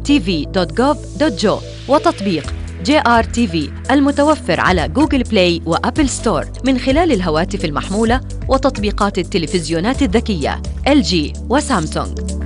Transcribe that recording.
jrtv.gov.jo وتطبيق JRTV المتوفر على جوجل بلاي وأبل ستور من خلال الهواتف المحمولة وتطبيقات التلفزيونات الذكية LG وسامسونج.